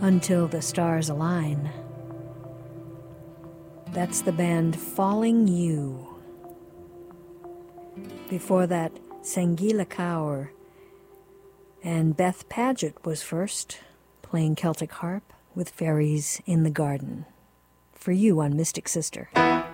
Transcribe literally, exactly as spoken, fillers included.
Until the Stars Align. That's the band Falling You. Before that, Sangeela Kaur, and Beth Paget was first, playing Celtic harp with Fairies in the Garden. For you on Mystic Sister.